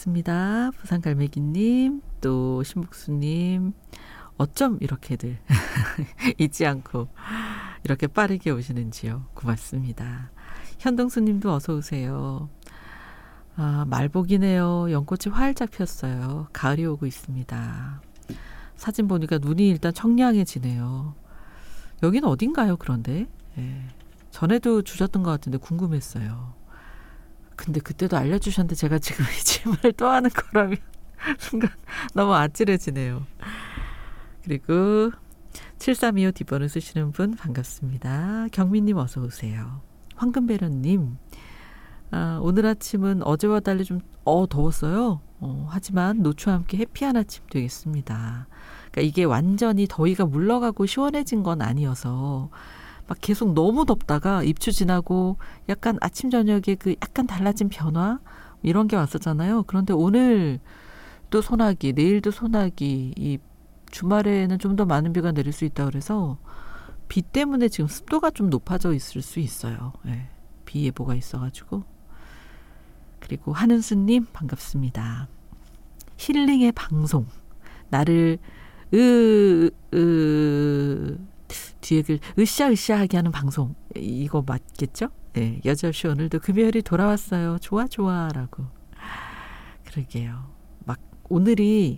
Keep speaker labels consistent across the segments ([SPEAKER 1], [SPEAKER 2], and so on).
[SPEAKER 1] 고맙습니다. 부산갈매기님, 또 신복수님, 어쩜 이렇게들 잊지 않고 이렇게 빠르게 오시는지요. 고맙습니다. 현동수님도 어서 오세요. 아, 말복이네요. 연꽃이 활짝 폈어요. 가을이 오고 있습니다. 사진 보니까 눈이 일단 청량해지네요. 여기는 어딘가요, 그런데? 예. 전에도 주셨던 것 같은데 궁금했어요. 근데 그때도 알려주셨는데 제가 지금 이 질문을 또 하는 거라면 순간 너무 아찔해지네요. 그리고 7325 뒷번호 쓰시는 분 반갑습니다. 경민님 어서 오세요. 황금배련님, 오늘 아침은 어제와 달리 좀 더웠어요. 하지만 노초와 함께 해피한 아침 되겠습니다. 그러니까 이게 완전히 더위가 물러가고 시원해진 건 아니어서 막 계속 너무 덥다가 입추 지나고 약간 아침 저녁에 그 약간 달라진 변화 이런 게 왔었잖아요. 그런데 오늘 또 소나기, 내일도 소나기, 이 주말에는 좀 더 많은 비가 내릴 수 있다 그래서 비 때문에 지금 습도가 좀 높아져 있을 수 있어요. 네, 비 예보가 있어가지고. 그리고 한은수님 반갑습니다. 힐링의 방송, 나를 뒤에 으쌰으쌰하게 하는 방송, 이거 맞겠죠? 네, 여자없이 오늘도 금요일이 돌아왔어요. 좋아 좋아라고. 그러게요. 막 오늘이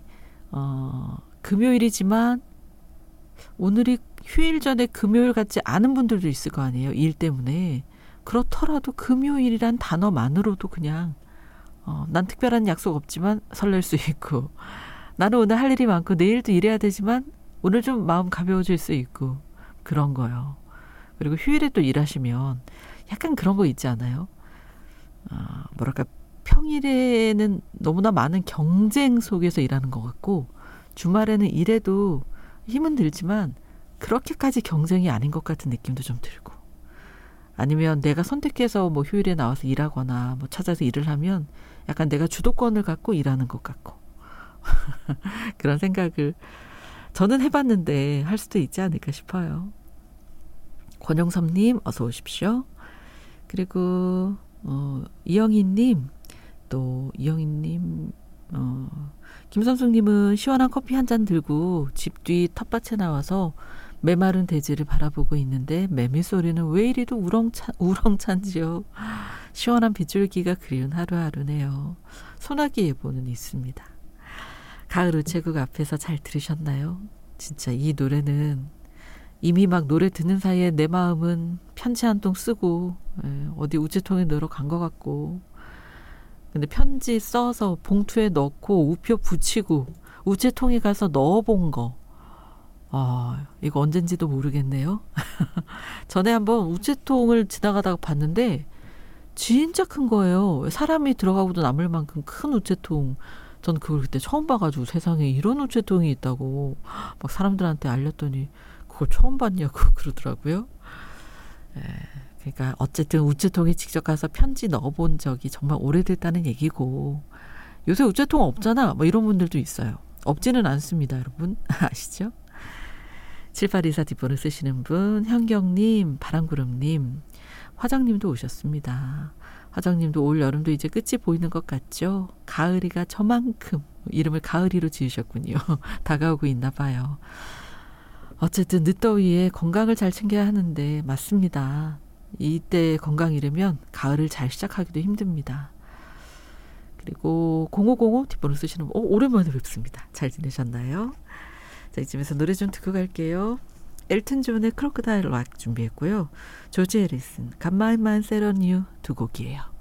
[SPEAKER 1] 금요일이지만 오늘이 휴일 전에 금요일 같지 않은 분들도 있을 거 아니에요. 일 때문에. 그렇더라도 금요일이란 단어만으로도 그냥 난 특별한 약속 없지만 설렐 수 있고, 나는 오늘 할 일이 많고 내일도 일해야 되지만 오늘 좀 마음 가벼워질 수 있고, 그런 거요. 그리고 휴일에 또 일하시면 약간 그런 거 있지 않아요? 뭐랄까, 평일에는 너무나 많은 경쟁 속에서 일하는 것 같고 주말에는 일해도 힘은 들지만 그렇게까지 경쟁이 아닌 것 같은 느낌도 좀 들고, 아니면 내가 선택해서 뭐 휴일에 나와서 일하거나 뭐 찾아서 일을 하면 약간 내가 주도권을 갖고 일하는 것 같고 그런 생각을 저는 해봤는데 할 수도 있지 않을까 싶어요. 권영섭님 어서 오십시오. 그리고 이영희님, 또 이영희님, 김선숙님은 시원한 커피 한 잔 들고 집 뒤 텃밭에 나와서 메마른 대지를 바라보고 있는데 매미 소리는 왜 이리도 우렁찬지요. 시원한 빗줄기가 그리운 하루하루네요. 소나기 예보는 있습니다. 가을 우체국 앞에서 잘 들으셨나요? 진짜 이 노래는 이미 막 노래 듣는 사이에 내 마음은 편지 한 통 쓰고 어디 우체통에 넣으러 간 것 같고, 근데 편지 써서 봉투에 넣고 우표 붙이고 우체통에 가서 넣어본 거, 이거 언젠지도 모르겠네요. 전에 한번 우체통을 지나가다가 봤는데 진짜 큰 거예요. 사람이 들어가고도 남을 만큼 큰 우체통. 전 그걸 그때 처음 봐가지고 세상에 이런 우체통이 있다고 막 사람들한테 알렸더니 그걸 처음 봤냐고 그러더라고요. 그러니까 어쨌든 우체통에 직접 가서 편지 넣어본 적이 정말 오래됐다는 얘기고, 요새 우체통 없잖아 뭐 이런 분들도 있어요. 없지는 않습니다, 여러분. 아시죠? 7824 뒷번호 쓰시는 분, 현경님, 바람구름님, 화장님도 오셨습니다. 화장님도 올 여름도 이제 끝이 보이는 것 같죠? 가을이가 저만큼, 이름을 가을이로 지으셨군요. 다가오고 있나 봐요. 어쨌든 늦더위에 건강을 잘 챙겨야 하는데 맞습니다. 이때 건강 잃으면 가을을 잘 시작하기도 힘듭니다. 그리고 0505 뒷번호 쓰시는 분, 오랜만에 뵙습니다. 잘 지내셨나요? 자, 이쯤에서 노래 좀 듣고 갈게요. 엘튼 존의 크로커다일 락 준비했고요. 조지 해리슨, 갓 마이 마인드 셋 온 유 두 곡이에요.